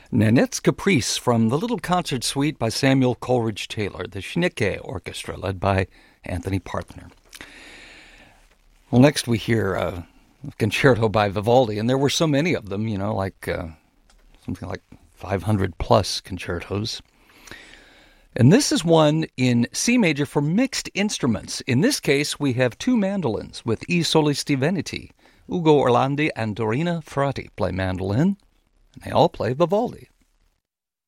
Nanette's Caprice from the Little Concert Suite by Samuel Coleridge Taylor, the Schnicke Orchestra, led by Anthony Parthner. Well, next we hear a concerto by Vivaldi, and there were so many of them, something like 500 plus concertos. And this is one in C major for mixed instruments. In this case, we have two mandolins with I Solisti Veneti. Ugo Orlandi and Dorina Ferrati play mandolin, and they all play Vivaldi.